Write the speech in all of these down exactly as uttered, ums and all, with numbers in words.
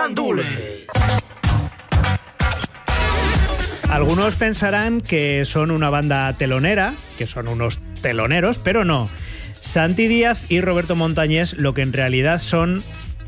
Gandules. Algunos pensarán que son una banda telonera, que son unos teloneros, pero no. Santi Díaz y Roberto Montañés lo que en realidad son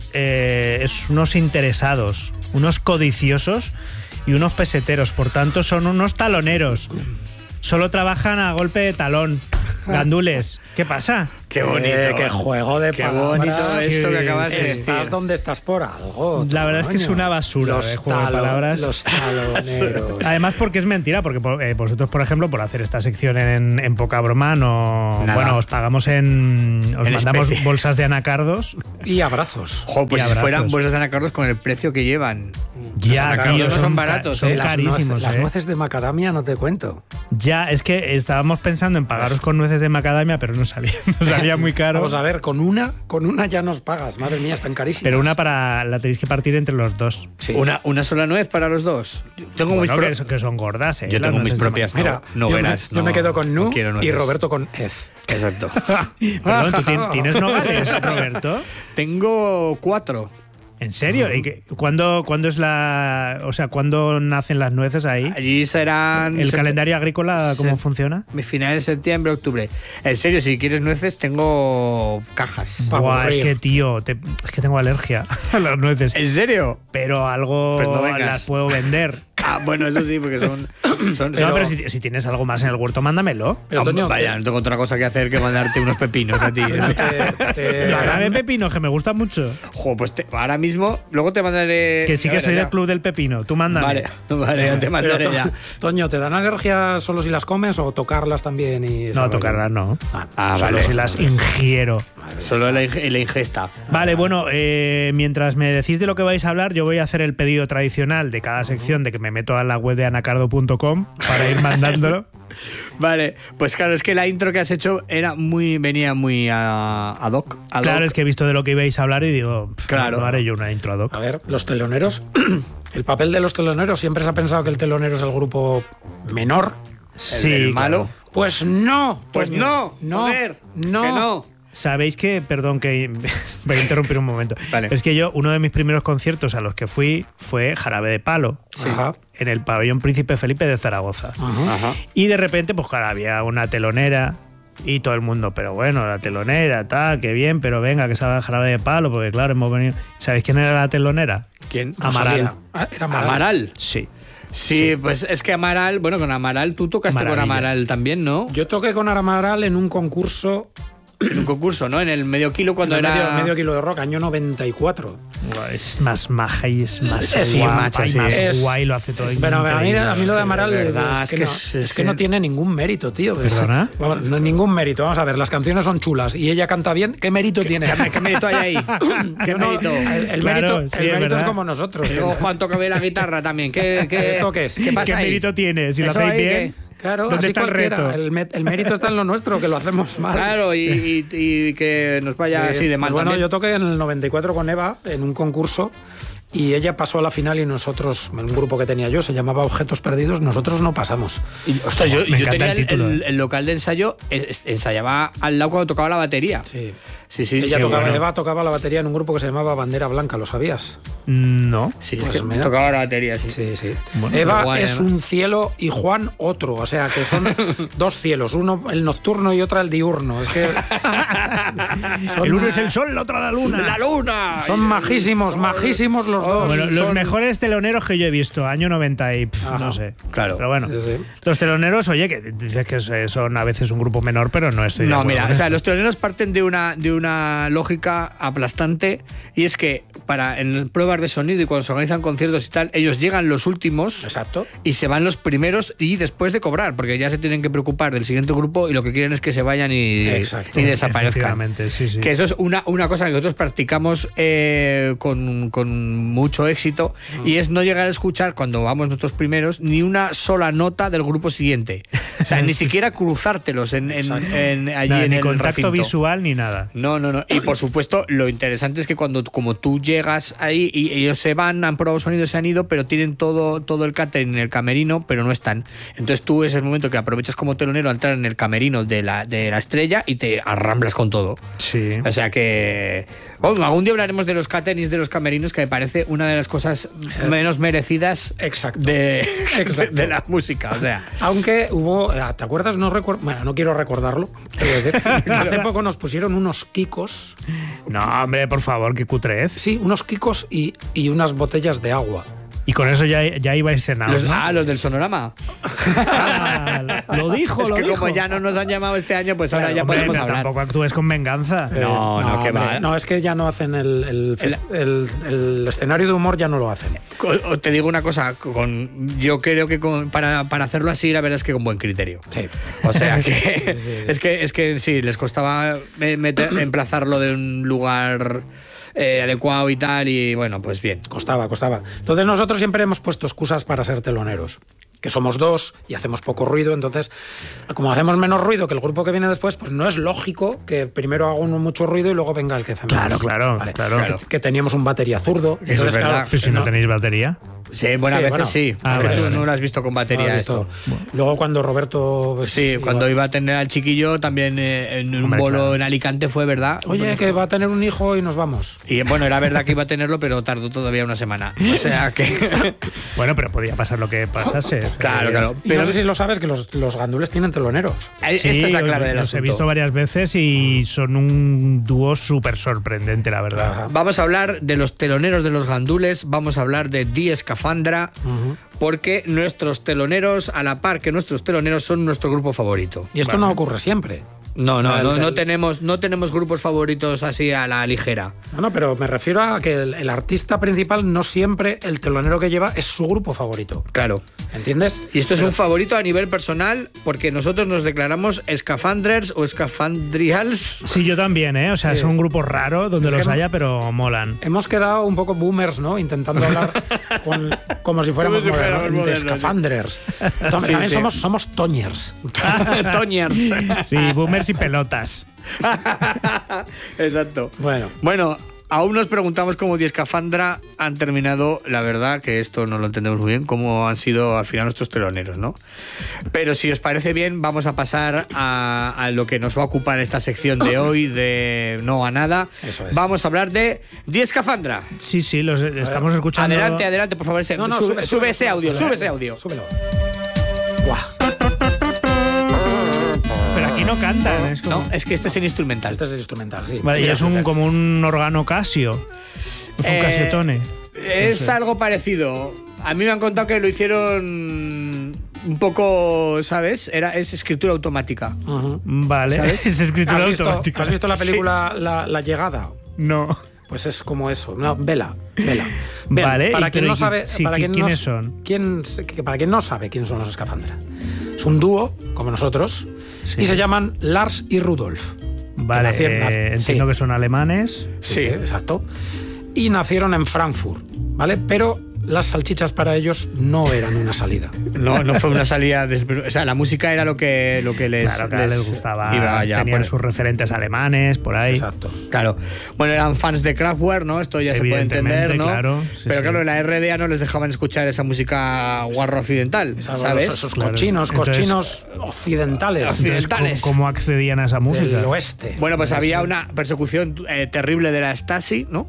eh, es unos interesados, unos codiciosos y unos peseteros. Por tanto, son unos taloneros. Solo trabajan a golpe de talón. Gandules, ¿qué pasa? Qué bonito, eh, qué juego de qué palabras. bonito esto que acabas de decir. Estás donde estás por algo. La verdad es que es una basura los de juego talo, de palabras. Los taloneros. Además, porque es mentira, porque eh, vosotros, por ejemplo, por hacer esta sección en, en poca broma, no. Nada. Bueno, os pagamos en. Os En mandamos especie. bolsas de anacardos. Y abrazos. Jo, pues Y si abrazos. fueran bolsas de anacardos con el precio que llevan. Ya, anacardos tío, no son ca- baratos, son eh. Las carísimos. nueces- Las eh. nueces de macadamia no te cuento. Ya, es que estábamos pensando en pagaros con nueces de macadamia, pero no salía, no salía muy caro. Vamos a ver, con una, con una ya nos pagas. Madre mía, están carísimas. Pero una para la tenéis que partir entre los dos. Sí. Una, una sola nuez para los dos. Yo tengo mis Bueno, pro- que, son- que son gordas, ¿eh? Yo las tengo mis nueces de propias no, Mira, no yo, verás. me, yo no- me quedo con no Nu quiero y nueces. Roberto con Ez. Exacto. Perdón, ¿tú tien- tienes nogales, Roberto? Tengo cuatro. ¿En serio? ¿Y qué- cuándo, cuándo es la. O sea, ¿cuándo nacen las nueces ahí? Allí serán. ¿El se- calendario agrícola cómo se- funciona? Mi final de septiembre, octubre. En serio, si quieres nueces, tengo cajas. Pa' Buah, es aburrir. que, tío, te- es que tengo alergia a las nueces. ¿En serio? Pero algo Pues no vengas. las puedo vender. Ah, bueno, eso sí, porque son. son no, pero si, si tienes algo más en el huerto, mándamelo. Pero, Hombre, Toño, vaya, no tengo otra cosa que hacer que mandarte unos pepinos a ti. te- te- Dame pepino, que me gusta mucho. Jo, pues te- ahora mismo, luego te mandaré. Que sí ya que verás, soy ya. del club del pepino. Tú mándame. Vale, vale, ya te Pero, mandaré To- ya. Toño, ¿te dan alergia solo si las comes o tocarlas también? Y ese No, rollo? tocarlas no. Ah, Ah, Solo vale. si las ingiero. Solo la, ing- la ingesta. Vale, bueno, eh, mientras me decís de lo que vais a hablar, yo voy a hacer el pedido tradicional de cada sección, de que me meto a la web de anacardo punto com para ir mandándolo. Vale, pues claro, es que la intro que has hecho era muy, venía muy a, ad hoc. ad Claro, hoc. es que he visto de lo que ibais a hablar y digo, pff, Claro. no haré yo una intro ad hoc. A ver, los teloneros. El papel de los teloneros, siempre se ha pensado que el telonero es el grupo menor. Sí, el malo. claro. Pues no. Pues Toño. no, no, joder, no. que no. Sabéis que, perdón, que voy a interrumpir un momento. Vale. Es que yo, uno de mis primeros conciertos a los que fui fue Jarabe de Palo, Ajá. en el pabellón Príncipe Felipe de Zaragoza. Ajá. Ajá. Y de repente, pues claro, había una telonera y todo el mundo, pero bueno, la telonera, tal, qué bien, pero venga, que salga Jarabe de Palo, porque claro, hemos venido. ¿Sabéis quién era la telonera? ¿Quién? No Amaral. sabía. Ah, era Amaral. Amaral. Sí. Sí, pues es que Amaral, bueno, con Amaral, tú tocaste Maravilla. con Amaral también, ¿no? Yo toqué con Amaral en un concurso. En un concurso, ¿no? En el medio kilo cuando en el era. medio, medio kilo de rock, año noventa y cuatro. Buah, es más maja y es más Sí, guapa macho, y sí. más Es- guay, lo hace todo Pero a mí, increíble. a mí lo de Amaral de es, verdad, es que, es que no, es- es es que que- no tiene ningún mérito, tío. ¿Perdona? Vamos, no hay ningún mérito. Vamos a ver, las canciones son chulas y ella canta bien. ¿Qué mérito tiene? ¿Qué, qué mérito hay ahí? ¿Qué No, no, mérito? El, el Claro, mérito, sí, el es mérito es verdad. como nosotros. Luego Juan toca bien la guitarra también. ¿Qué, qué, ¿Esto qué es? ¿Qué pasa ¿Qué ahí? mérito tiene? Si lo Eso hacéis ahí, bien. ¿qué? Claro, ¿Dónde así está el cualquiera. reto? El, me- el mérito está en lo nuestro, que lo hacemos mal. Claro, y, y- y que nos vaya Sí, así de mal. pues bueno, también. yo toqué en el noventa y cuatro con Eva en un concurso y ella pasó a la final y nosotros, en un grupo que tenía yo, se llamaba Objetos Perdidos, nosotros no pasamos. Y, ostras, yo, Me yo encanta tenía el el, título, el- eh. el local de ensayo, es- ensayaba al lado cuando tocaba la batería. Sí. Sí, sí, Ella sí, tocaba, bueno. Eva tocaba la batería en un grupo que se llamaba Bandera Blanca, ¿lo sabías? No. Sí, es Pues que mira. tocaba la batería, sí. Sí, sí. Bueno, Eva guay, es ¿no? un cielo y Juan otro, o sea que son dos cielos, uno el nocturno y otro el diurno. Es que son, El uno es el sol, la otra la luna. ¡La luna! son majísimos, majísimos los dos. Bueno, los Son- mejores teloneros que yo he visto, año noventa y pf, Ajá. no sé. Claro. Pero bueno, Sí, sí. los teloneros, oye, que dices que son a veces un grupo menor, pero no estoy de No, acuerdo mira, con o sea, esto. los teloneros parten de una, de una lógica aplastante y es que para en pruebas de sonido y cuando se organizan conciertos y tal, ellos llegan los últimos Exacto. y se van los primeros y después de cobrar, porque ya se tienen que preocupar del siguiente grupo y lo que quieren es que se vayan y, Exacto. y desaparezcan. Efectivamente, sí, sí. Que eso es una, una cosa que nosotros practicamos eh, con, con mucho éxito y es no llegar a escuchar cuando vamos nosotros primeros ni una sola nota del grupo siguiente. O sea, ni siquiera cruzártelos en, en, en- allí Nada, en ni el contacto recinto. visual ni nada. No, no, no. Y por supuesto, lo interesante es que cuando como tú llegas ahí y ellos se van, han probado sonido, se han ido, pero tienen todo, todo el catering en el camerino, pero no están. Entonces tú es el momento que aprovechas como telonero a entrar en el camerino de la, de la estrella y te arramblas con todo. Sí. O sea que... Bueno, algún día hablaremos de los caterings de los camerinos, que me parece parece una de las cosas menos merecidas Exacto. De, Exacto. de la música. O sea, aunque hubo, ¿te acuerdas? No recuerdo, bueno, no quiero recordarlo. Quiero decir, hace poco nos pusieron unos kikos. No, hombre, por favor, qué cutrez. Sí, unos kikos y, y unas botellas de agua. Y con eso ya, ya ibais cenados, los, ¿no? ah, los del Sonorama. Ah, lo dijo, es lo que dijo. como ya no nos han llamado este año, pues ahora Claro, ya hombre, podemos pero hablar. tampoco actúes con venganza. No, no, que hombre, va. No, es que ya no hacen el, el, el, el, el escenario de humor, ya no lo hacen. Te digo una cosa, con, yo creo que con, para, para hacerlo así, la verdad es que con buen criterio. Sí. O sea que, sí, sí. es que es que sí, les costaba meter, emplazarlo de un lugar eh, adecuado y tal, y bueno, pues bien. Costaba, costaba. Entonces nosotros siempre hemos puesto excusas para ser teloneros. Que somos dos y hacemos poco ruido, entonces, como hacemos menos ruido que el grupo que viene después, pues no es lógico que primero haga uno mucho ruido y luego venga el que hace menos. Claro, claro, Vale. claro. Que, que teníamos un batería zurdo. Eso es verdad. Claro, Pero si no, no tenéis batería. Sí, buenas Sí, veces bueno. sí. Ah, es que vale, tú vale. no lo has visto con batería no, esto. Bueno. Luego cuando Roberto... Pues, Sí, igual. cuando iba a tener al chiquillo también eh, en un Hombre, bolo claro. en Alicante fue verdad. Oye, que va a tener un hijo y nos vamos. Y bueno, era verdad que iba a tenerlo, pero tardó todavía una semana. O sea que... Bueno, pero podía pasar lo que pasase. Claro, Eh, claro. Y Pero no sé si lo sabes, que los, los gandules tienen teloneros. esta Sí, es la clave os- del los asunto. he visto varias veces y son un dúo súper sorprendente, la verdad. Ajá. Vamos a hablar de los teloneros de los gandules, vamos a hablar de Die Escafandra, Uh-huh. porque nuestros teloneros, a la par que nuestros teloneros, son nuestro grupo favorito. Y esto Vale. no ocurre siempre. No, no, El- no, no el- tenemos, no tenemos grupos favoritos así a la ligera. No, no, pero me refiero a que el, el artista principal no siempre el telonero que lleva es su grupo favorito. Claro. ¿Entiendes? Y esto es un favorito a nivel personal porque nosotros nos declaramos escafandrers o escafandrials. Sí, yo también, ¿eh? O sea, Sí. son un grupo raro donde Es que los no- haya, pero molan. Hemos quedado un poco boomers, ¿no? Intentando hablar con- como si fuéramos Como si fuéramos modernos, modernos, escafanders. Sí, También sí. somos, somos toñers. Toñers. Sí, boomers y pelotas. Exacto. Bueno, Bueno, aún nos preguntamos cómo Die Escafandra han terminado, la verdad que esto no lo entendemos muy bien, cómo han sido al final nuestros teloneros, ¿no? Pero si os parece bien, vamos a pasar a, a lo que nos va a ocupar esta sección de hoy, de No a Nada. Eso es. Vamos a hablar de Die Escafandra. Sí, sí, los estamos escuchando. Adelante, adelante, por favor. ese- no, no, sube, sube ese audio, súbelo, sube ese audio. Súbelo. Guau. Pero aquí no cantan. Es como... No, es que este es el instrumental. Este es el instrumental, sí. Vale, y Mira, es un, mira. como un órgano Casio. Es un Eh, Casiotone. Es No sé. algo parecido. A mí me han contado que lo hicieron un poco, ¿sabes? Era, es escritura automática. Ujú. Vale, ¿sabes? es escritura ¿Has visto, automática. has visto la Sí. película la, La Llegada? No. Pues es como eso. No, vela, vela. Vale, para y quien pero no ¿y sabe, sí, para qui- quien quiénes no, son? quién- que para quien no sabe quiénes son los Escafandra. Es un dúo, como nosotros, Sí. y se llaman Lars y Rudolf. Vale, nacieron- eh, nac- entiendo sí. que son alemanes. Sí, Sí. sí, exacto. Y nacieron en Frankfurt, ¿vale? Pero las salchichas para ellos no eran una salida. No, no fue una salida. De, o sea, la música era lo que, lo que les, Claro, claro, les gustaba. iba ya Tenían por- sus referentes alemanes por ahí. Exacto. Claro. Bueno, eran fans de Kraftwerk, ¿no? Esto ya se puede Evidentemente, entender, ¿no? claro, sí, Pero sí. claro, en la R D A no les dejaban escuchar esa música guarro occidental, Esa- ¿sabes? Esos Claro. cochinos, Entonces- cochinos occidentales Occidentales. Entonces, ¿cómo, occidentales. cómo accedían a esa música? del oeste. Bueno, pues había una persecución eh, terrible de la Stasi, ¿no?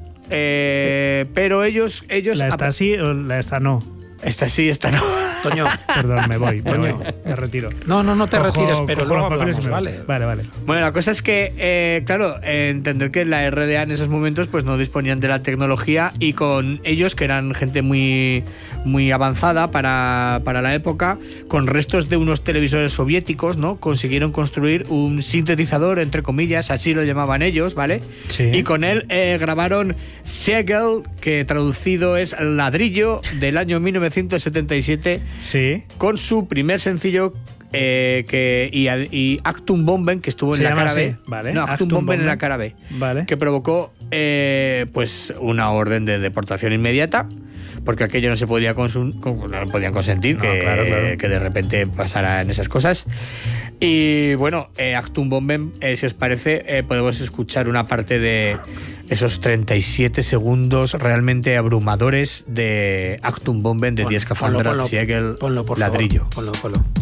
Eh, pero ellos, ellos ¿La está así o la está no? Esta sí, esta no. Toño, Perdón, me voy, me voy, Coño. me retiro. no, no, no te Cojo- retires, pero cojo luego los papeles hablamos, y me ¿vale? voy. Vale, vale. Bueno, la cosa es que, eh, claro, eh, entender que la R D A en esos momentos pues no disponían de la tecnología y con ellos, que eran gente muy, muy avanzada para, para la época, con restos de unos televisores soviéticos, ¿no? Consiguieron construir un sintetizador, entre comillas, así lo llamaban ellos, ¿vale? Sí. Y con él eh, grabaron Segel, que traducido es ladrillo, del año mil novecientos setenta y siete, Sí. con su primer sencillo eh, que, y, y Actum Bomben, que estuvo en Se la llama cara así, B. vale. No, Actum, Actum Bomben en Bomben. la cara B. Vale. Que provocó eh, pues una orden de deportación inmediata, porque aquello no se podía consum- con- no podían consentir No, que, claro, claro. que de repente pasaran esas cosas. Y bueno, eh, Actum Bomben, eh, si os parece, eh, podemos escuchar una parte de esos treinta y siete segundos realmente abrumadores de Actum Bomben de Pon- Die Escafandra, ponlo, ponlo, Siegel, ponlo, por ladrillo. favor. Ponlo, ponlo.